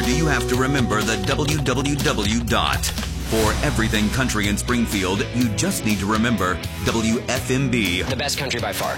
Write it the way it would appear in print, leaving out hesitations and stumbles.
do you have to remember the www dot? For everything country in Springfield, you just need to remember WFMB. The best country by far.